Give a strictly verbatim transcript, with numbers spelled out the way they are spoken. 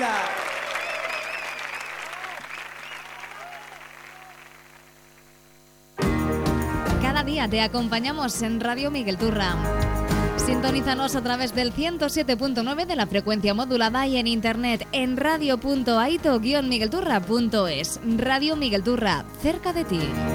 vida. Cada día te acompañamos en Radio Miguel Turra. Sintonízanos a través del ciento siete punto nueve de la frecuencia modulada y en internet en radio punto aito guion miguelturra punto es. Radio Miguel Turra, cerca de ti.